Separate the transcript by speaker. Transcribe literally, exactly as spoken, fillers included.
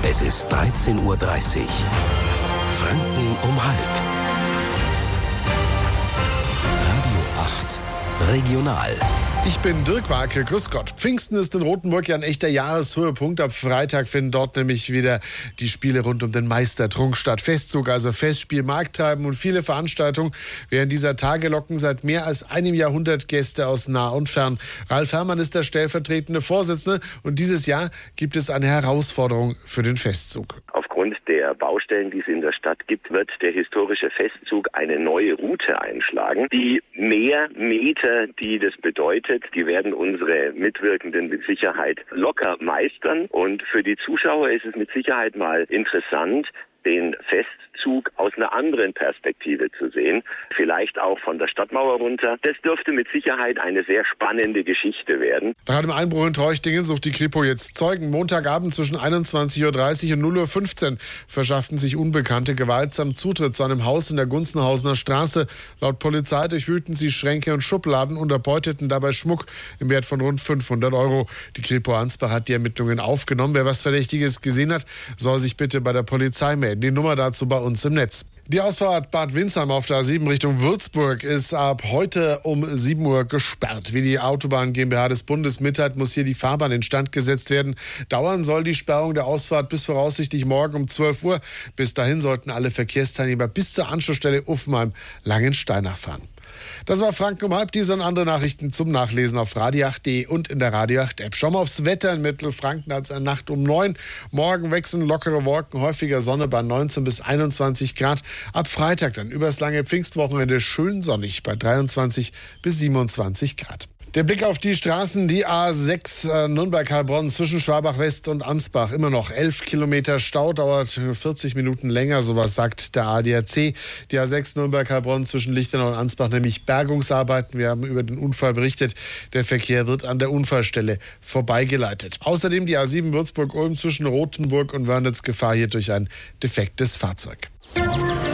Speaker 1: Es ist dreizehn Uhr dreißig. Franken um halb. Radio acht. Regional.
Speaker 2: Ich bin Dirk Warke, grüß Gott. Pfingsten ist in Rothenburg ja ein echter Jahreshöhepunkt. Ab Freitag finden dort nämlich wieder die Spiele rund um den Meistertrunk statt. Festzug, also Festspiel, Markttreiben und viele Veranstaltungen. Während dieser Tage locken seit mehr als einem Jahrhundert Gäste aus nah und fern. Ralf Herrmann ist der stellvertretende Vorsitzende und dieses Jahr gibt es eine Herausforderung für den Festzug.
Speaker 3: Aufgrund der Baustellen, die es in der Stadt gibt, wird der historische Festzug eine neue Route einschlagen. Die mehr Meter, die das bedeutet, die werden unsere Mitwirkenden mit Sicherheit locker meistern. Und für die Zuschauer ist es mit Sicherheit mal interessant, den Festzug aus einer anderen Perspektive zu sehen, vielleicht auch von der Stadtmauer runter. Das dürfte mit Sicherheit eine sehr spannende Geschichte werden.
Speaker 2: Nach dem Einbruch in Treuchtingen sucht die Kripo jetzt Zeugen. Montagabend zwischen einundzwanzig Uhr dreißig und null Uhr fünfzehn verschafften sich Unbekannte gewaltsam Zutritt zu einem Haus in der Gunzenhausener Straße. Laut Polizei durchwühlten sie Schränke und Schubladen und erbeuteten dabei Schmuck im Wert von rund fünfhundert Euro. Die Kripo Ansbach hat die Ermittlungen aufgenommen. Wer was Verdächtiges gesehen hat, soll sich bitte bei der Polizei melden. Die Nummer dazu bei uns im Netz. Die Ausfahrt Bad Windsheim auf der A sieben Richtung Würzburg ist ab heute um sieben Uhr gesperrt. Wie die Autobahn GmbH des Bundes mitteilt, muss hier die Fahrbahn instand gesetzt werden. Dauern soll die Sperrung der Ausfahrt bis voraussichtlich morgen um zwölf Uhr. Bis dahin sollten alle Verkehrsteilnehmer bis zur Anschlussstelle Uffenheim-Langensteinach fahren. Das war Franken um halb. Diese und andere Nachrichten zum Nachlesen auf radio acht punkt de und in der Radio acht App. Schauen wir aufs Wetter. In Mittelfranken hat es eine Nacht um neun. Morgen wechseln lockere Wolken, häufiger Sonne bei neunzehn bis einundzwanzig Grad. Ab Freitag dann übers lange Pfingstwochenende schön sonnig bei dreiundzwanzig bis siebenundzwanzig Grad. Der Blick auf die Straßen, die A sechs äh, Nürnberg-Heilbronn zwischen Schwabach-West und Ansbach. Immer noch elf Kilometer Stau, dauert vierzig Minuten länger, sowas sagt der A D A C. Die A sechs Nürnberg-Heilbronn zwischen Lichtenau und Ansbach, nämlich Bergungsarbeiten. Wir haben über den Unfall berichtet. Der Verkehr wird an der Unfallstelle vorbeigeleitet. Außerdem die A sieben Würzburg-Ulm zwischen Rothenburg und Wörnitz, Gefahr hier durch ein defektes Fahrzeug.